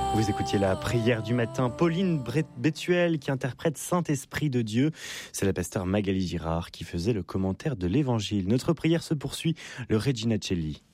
Vous écoutiez la prière du matin, Pauline Bétuel qui interprète Saint-Esprit de Dieu. C'est la pasteur Magali Girard qui faisait le commentaire de l'évangile. Notre prière se poursuit, le Regina Coeli.